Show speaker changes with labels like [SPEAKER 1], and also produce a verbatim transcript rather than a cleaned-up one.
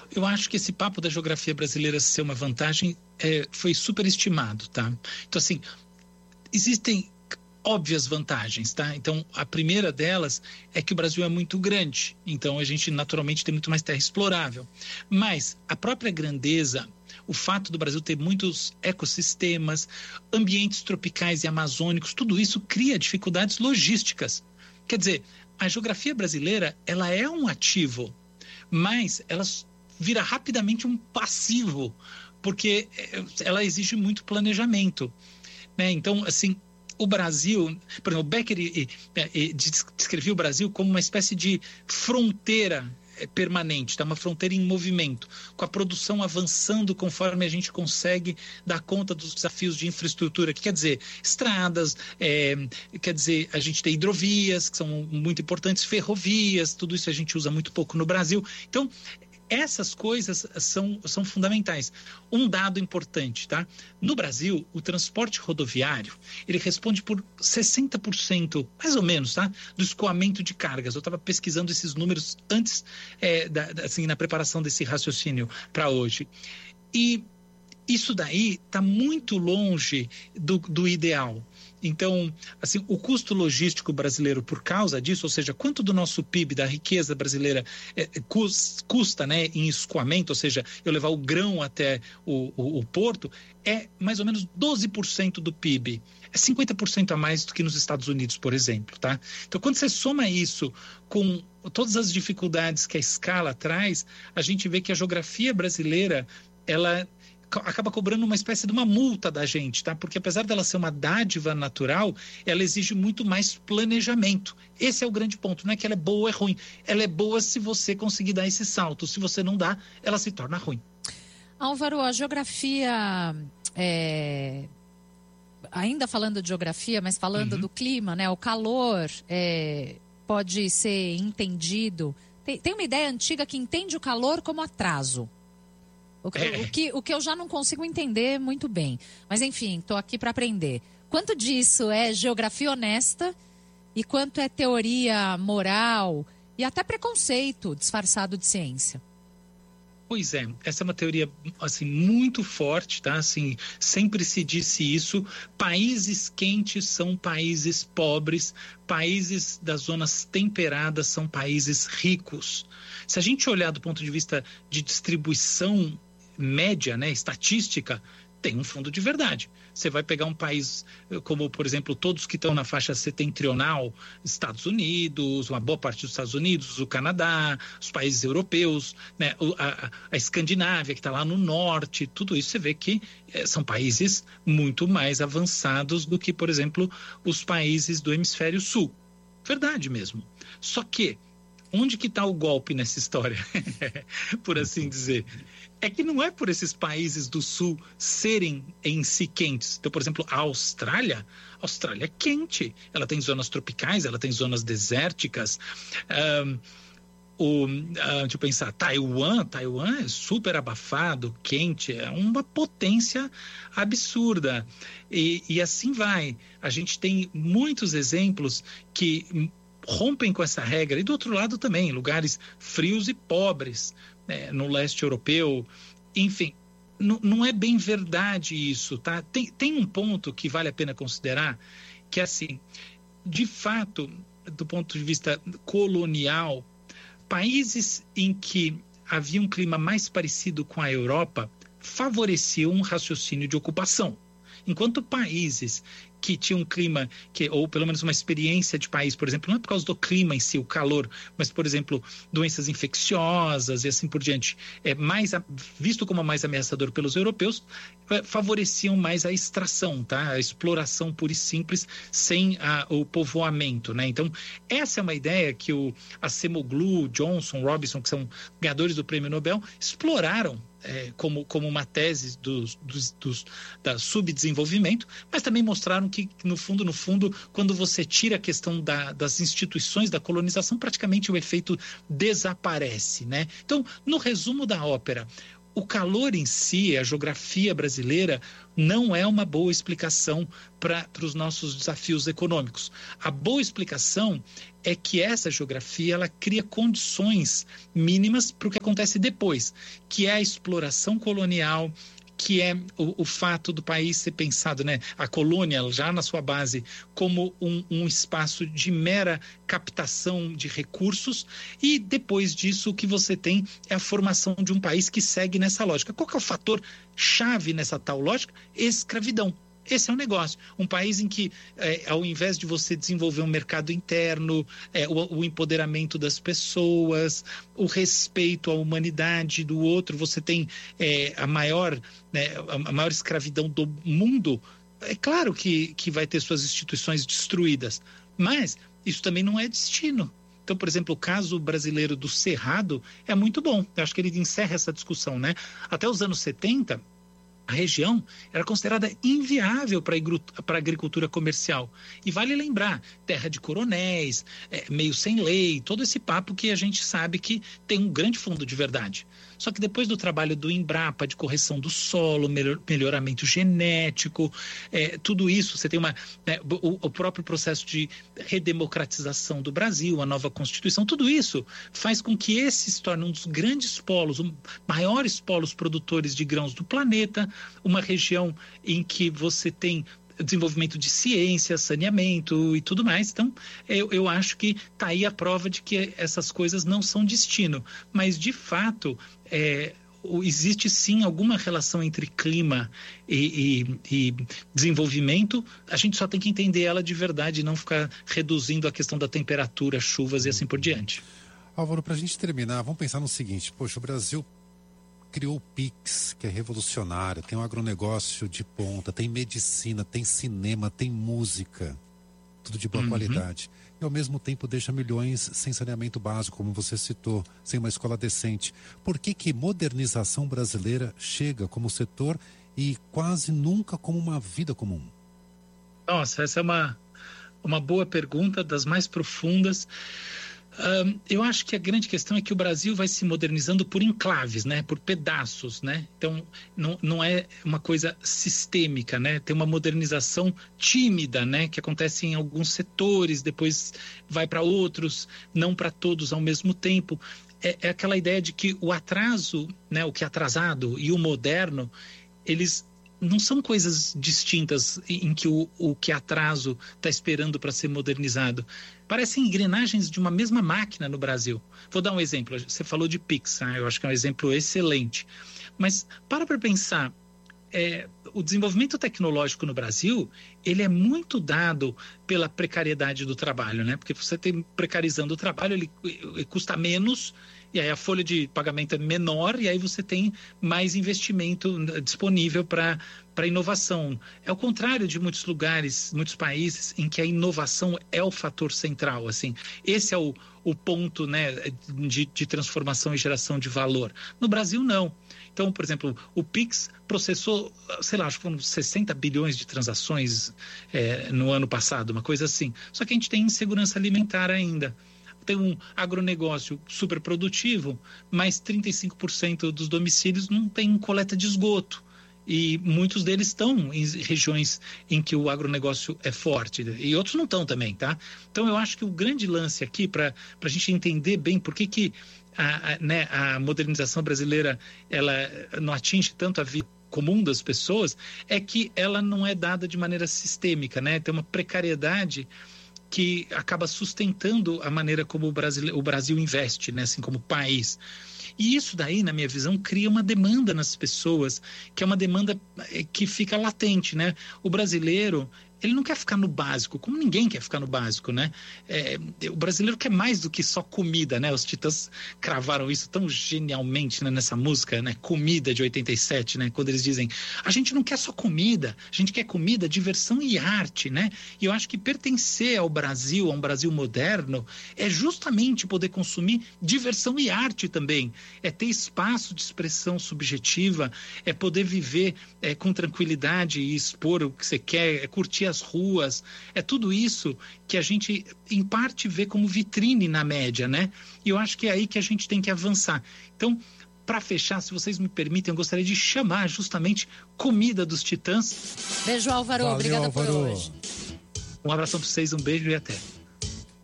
[SPEAKER 1] Eu acho que esse papo da geografia brasileira ser uma vantagem é, foi superestimado, tá? Então, assim, existem óbvias vantagens, tá? Então, a primeira delas é que o Brasil é muito grande, então a gente naturalmente tem muito mais terra explorável. Mas a própria grandeza, o fato do Brasil ter muitos ecossistemas, ambientes tropicais e amazônicos, tudo isso cria dificuldades logísticas. Quer dizer, a geografia brasileira, ela é um ativo, mas ela vira rapidamente um passivo, porque ela exige muito planejamento, né? Então, assim, o Brasil, por exemplo, o Becker e, e, e descrevia o Brasil como uma espécie de fronteira permanente, tá? Uma fronteira em movimento, com a produção avançando conforme a gente consegue dar conta dos desafios de infraestrutura, que quer dizer estradas, é, quer dizer a gente tem hidrovias, que são muito importantes, ferrovias, tudo isso a gente usa muito pouco no Brasil. Então, essas coisas são, são fundamentais. Um dado importante, tá? No Brasil, o transporte rodoviário, ele responde por sessenta por cento, mais ou menos, tá? Do escoamento de cargas. Eu estava pesquisando esses números antes, é, da, assim, na preparação desse raciocínio para hoje. E isso daí está muito longe do, do ideal. Então, assim, o custo logístico brasileiro por causa disso, ou seja, quanto do nosso P I B, da riqueza brasileira, é, custa, né, em escoamento, ou seja, eu levar o grão até o, o, o porto, é mais ou menos doze por cento do P I B. É cinquenta por cento a mais do que nos Estados Unidos, por exemplo, tá? Então, quando você soma isso com todas as dificuldades que a escala traz, a gente vê que a geografia brasileira, ela acaba cobrando uma espécie de uma multa da gente, tá? Porque apesar dela ser uma dádiva natural, ela exige muito mais planejamento. Esse é o grande ponto, não é que ela é boa ou é ruim. Ela é boa se você conseguir dar esse salto. Se você não dá, ela se torna ruim.
[SPEAKER 2] Álvaro, a geografia, é... ainda falando de geografia, mas falando uhum. do clima, né? O calor é... pode ser entendido. Tem, tem uma ideia antiga que entende o calor como atraso. O que, é. o, que, o que eu já não consigo entender muito bem. Mas, enfim, estou aqui para aprender. Quanto disso é geografia honesta e quanto é teoria moral e até preconceito disfarçado de ciência?
[SPEAKER 1] Pois é, essa é uma teoria assim, muito forte, tá? Assim, sempre se disse isso. Países quentes são países pobres, países das zonas temperadas são países ricos. Se a gente olhar do ponto de vista de distribuição média, né, estatística, tem um fundo de verdade. Você vai pegar um país como, por exemplo, todos que estão na faixa setentrional, Estados Unidos, uma boa parte dos Estados Unidos, o Canadá, os países europeus, né, a, a Escandinávia, que está lá no norte, tudo isso você vê que é, são países muito mais avançados do que, por exemplo, os países do hemisfério sul. Verdade mesmo. Só que, onde que está o golpe nessa história? Por assim dizer. É que não é por esses países do sul serem em si quentes. Então, por exemplo, a Austrália, a Austrália é quente. Ela tem zonas tropicais, ela tem zonas desérticas. Um, o, uh, deixa eu pensar, Taiwan, Taiwan é super abafado, quente, é uma potência absurda. E, e assim vai. A gente tem muitos exemplos que rompem com essa regra. E do outro lado também, lugares frios e pobres, né, no leste europeu. Enfim, não é bem verdade isso, tá? Tem, tem um ponto que vale a pena considerar, que é assim, de fato, do ponto de vista colonial, países em que havia um clima mais parecido com a Europa favoreciam um raciocínio de ocupação. Enquanto países que tinham um clima, que, ou pelo menos uma experiência de país, por exemplo, não é por causa do clima em si, o calor, mas, por exemplo, doenças infecciosas e assim por diante, é mais visto como mais ameaçador pelos europeus, é, favoreciam mais a extração, tá? A exploração pura e simples, sem a, o povoamento, né? Então, essa é uma ideia que o Acemoglu, Johnson, Robinson, que são ganhadores do Prêmio Nobel, exploraram É, como, como uma tese dos, dos, dos, da subdesenvolvimento, mas também mostraram que, no fundo, no fundo, quando você tira a questão da, das instituições da colonização, praticamente o efeito desaparece, né? Então, no resumo da ópera, o calor em si, a geografia brasileira, não é uma boa explicação para os nossos desafios econômicos. A boa explicação é que essa geografia ela cria condições mínimas para o que acontece depois, que é a exploração colonial, que é o, o fato do país ser pensado, né, a colônia já na sua base, como um, um espaço de mera captação de recursos, e depois disso o que você tem é a formação de um país que segue nessa lógica. Qual que é o fator chave nessa tal lógica? Escravidão. Esse é o negócio. Um país em que, é, ao invés de você desenvolver um mercado interno, é, o, o empoderamento das pessoas, o respeito à humanidade do outro, você tem é, a, maior, né, a maior escravidão do mundo. É claro que, que vai ter suas instituições destruídas, mas isso também não é destino. Então, por exemplo, o caso brasileiro do Cerrado é muito bom. Eu acho que ele encerra essa discussão, né? Até os anos setenta, a região era considerada inviável para a agricultura comercial. E vale lembrar, terra de coronéis, é, meio sem lei, todo esse papo que a gente sabe que tem um grande fundo de verdade. Só que depois do trabalho do Embrapa, de correção do solo, melhor, melhoramento genético, é, tudo isso, você tem uma, né, o, o próprio processo de redemocratização do Brasil, a nova Constituição, tudo isso faz com que esse se torne um dos grandes polos, um, maiores polos produtores de grãos do planeta, uma região em que você tem desenvolvimento de ciência, saneamento e tudo mais. Então, eu, eu acho que está aí a prova de que essas coisas não são destino. Mas, de fato, é, existe sim alguma relação entre clima e, e, e desenvolvimento. A gente só tem que entender ela de verdade e não ficar reduzindo a questão da temperatura, chuvas e assim por diante.
[SPEAKER 3] Álvaro, para a gente terminar, vamos pensar no seguinte. Poxa, o Brasil criou o Pix, que é revolucionário, tem um agronegócio de ponta, tem medicina, tem cinema, tem música, tudo de boa uhum. qualidade. E ao mesmo tempo deixa milhões sem saneamento básico, como você citou, sem uma escola decente. Por que que modernização brasileira chega como setor e quase nunca como uma vida comum?
[SPEAKER 1] Nossa, essa é uma, uma boa pergunta, das mais profundas. Um, eu acho que a grande questão é que o Brasil vai se modernizando por enclaves, né? Por pedaços, né? Então, não, não é uma coisa sistêmica, né? Tem uma modernização tímida, né? Que acontece em alguns setores, depois vai para outros, não para todos ao mesmo tempo. É, é aquela ideia de que o atraso, né? O que é atrasado e o moderno, eles não são coisas distintas em que o, o que é atraso está esperando para ser modernizado. Parecem engrenagens de uma mesma máquina no Brasil. Vou dar um exemplo. Você falou de Pix, né? Eu acho que é um exemplo excelente. Mas para para pensar, é, o desenvolvimento tecnológico no Brasil, ele é muito dado pela precariedade do trabalho, né? Porque você tem precarizando o trabalho, ele, ele custa menos, e aí a folha de pagamento é menor, e aí você tem mais investimento disponível para para inovação. É o contrário de muitos lugares, muitos países, em que a inovação é o fator central. Assim, esse é o, o ponto, né, de, de transformação e geração de valor. No Brasil, não. Então, por exemplo, o Pix processou, sei lá, acho que foram sessenta bilhões de transações é, no ano passado, uma coisa assim. Só que a gente tem insegurança alimentar ainda. Tem um agronegócio super produtivo, mas trinta e cinco por cento dos domicílios não tem coleta de esgoto. E muitos deles estão em regiões em que o agronegócio é forte, e outros não estão também, tá? Então, eu acho que o grande lance aqui, para a gente entender bem por que, que a, a, né, a modernização brasileira ela não atinge tanto a vida comum das pessoas, é que ela não é dada de maneira sistêmica, né? Tem uma precariedade que acaba sustentando a maneira como o Brasil, o Brasil investe, né? Assim como país. E isso daí, na minha visão, cria uma demanda nas pessoas, que é uma demanda que fica latente, né? O brasileiro, ele não quer ficar no básico, como ninguém quer ficar no básico, né? É, o brasileiro quer mais do que só comida, né? Os Titãs cravaram isso tão genialmente, né, nessa música, né? Comida, de oitenta e sete, né? Quando eles dizem, a gente não quer só comida, a gente quer comida, diversão e arte, né? E eu acho que pertencer ao Brasil, a um Brasil moderno, é justamente poder consumir diversão e arte também. É ter espaço de expressão subjetiva, é poder viver é, com tranquilidade e expor o que você quer, é curtir as ruas, é tudo isso que a gente, em parte, vê como vitrine na média, né? E eu acho que é aí que a gente tem que avançar. Então, para fechar, se vocês me permitem, eu gostaria de chamar justamente Comida dos Titãs.
[SPEAKER 2] Beijo, Álvaro.
[SPEAKER 3] Valeu,
[SPEAKER 2] obrigada
[SPEAKER 3] Álvaro.
[SPEAKER 2] por hoje.
[SPEAKER 1] Um abração para vocês, um beijo e até.